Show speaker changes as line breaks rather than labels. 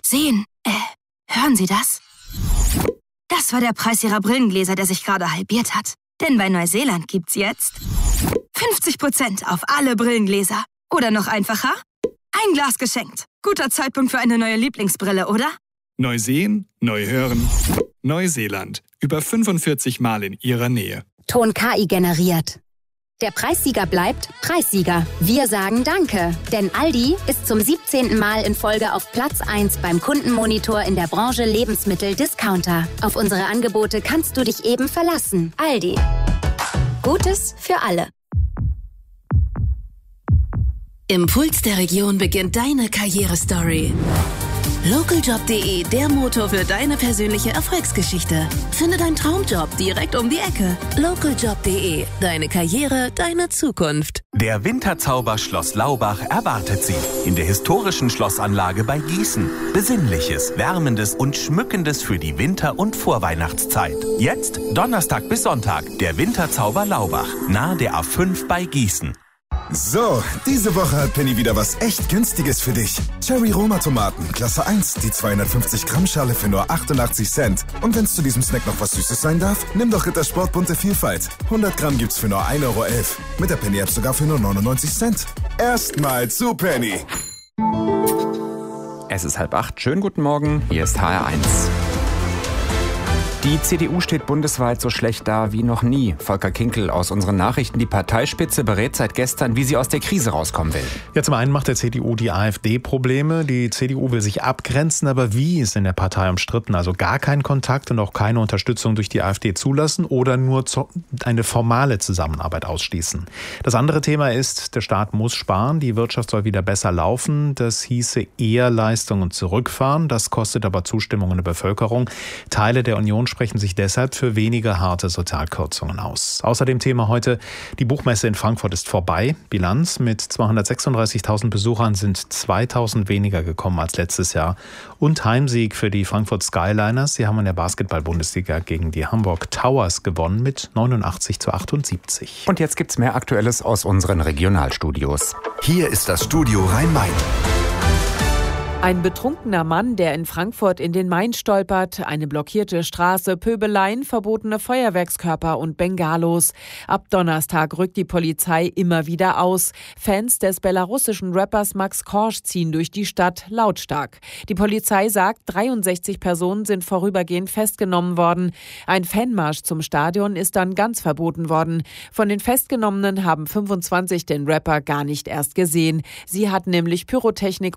Hören Sie das? Das war der Preis Ihrer Brillengläser, der sich gerade halbiert hat. Denn bei Neuseeland gibt's jetzt 50% auf alle Brillengläser. Oder noch einfacher, ein Glas geschenkt. Guter Zeitpunkt für eine neue Lieblingsbrille, oder?
Neu sehen, neu hören. Neuseeland. Über 45 Mal in Ihrer Nähe.
Ton KI generiert. Der Preissieger bleibt Preissieger. Wir sagen Danke, denn Aldi ist zum 17. Mal in Folge auf Platz 1 beim Kundenmonitor in der Branche Lebensmittel-Discounter. Auf unsere Angebote kannst du dich eben verlassen. Aldi. Gutes für alle.
Im Puls der Region beginnt deine Karrierestory. Localjobs.de, der Motor für deine persönliche Erfolgsgeschichte. Finde deinen Traumjob direkt um die Ecke. Localjobs.de, deine Karriere, deine Zukunft.
Der Winterzauber Schloss Laubach erwartet Sie in der historischen Schlossanlage bei Gießen. Besinnliches, Wärmendes und Schmückendes für die Winter- und Vorweihnachtszeit. Jetzt Donnerstag bis Sonntag, der Winterzauber Laubach, nahe der A5 bei Gießen.
So, diese Woche hat Penny wieder was echt Günstiges für dich. Cherry Roma Tomaten, Klasse 1, die 250 Gramm Schale für nur 88 Cent. Und wenn es zu diesem Snack noch was Süßes sein darf, nimm doch Rittersport bunte Vielfalt. 100 Gramm gibt's für nur 1,11 Euro. Mit der Penny App sogar für nur 99 Cent. Erstmal zu Penny.
Es ist 7:30. Schönen guten Morgen, hier ist HR1. Die CDU steht bundesweit so schlecht da wie noch nie. Volker Kinkel aus unseren Nachrichten. Die Parteispitze berät seit gestern, wie sie aus der Krise rauskommen will.
Ja, zum einen macht der CDU die AfD Probleme. Die CDU will sich abgrenzen, aber wie ist in der Partei umstritten? Also gar keinen Kontakt und auch keine Unterstützung durch die AfD zulassen oder nur eine formale Zusammenarbeit ausschließen. Das andere Thema ist, der Staat muss sparen, die Wirtschaft soll wieder besser laufen. Das hieße eher Leistungen zurückfahren. Das kostet aber Zustimmung in der Bevölkerung. Teile der Union sprechen sich deshalb für weniger harte Sozialkürzungen aus. Außerdem Thema heute, die Buchmesse in Frankfurt ist vorbei. Bilanz: mit 236.000 Besuchern sind 2.000 weniger gekommen als letztes Jahr. Und Heimsieg für die Frankfurt Skyliners. Sie haben in der Basketball-Bundesliga gegen die Hamburg Towers gewonnen mit 89:78.
Und jetzt gibt's mehr Aktuelles aus unseren Regionalstudios.
Hier ist das Studio Rhein-Main.
Ein betrunkener Mann, der in Frankfurt in den Main stolpert, eine blockierte Straße, Pöbeleien, verbotene Feuerwerkskörper und Bengalos. Ab Donnerstag rückt die Polizei immer wieder aus. Fans des belarussischen Rappers Max Korsch ziehen durch die Stadt lautstark. Die Polizei sagt, 63 Personen sind vorübergehend festgenommen worden. Ein Fanmarsch zum Stadion ist dann ganz verboten worden. Von den Festgenommenen haben 25 den Rapper gar nicht erst gesehen. Sie hatten nämlich Pyrotechnik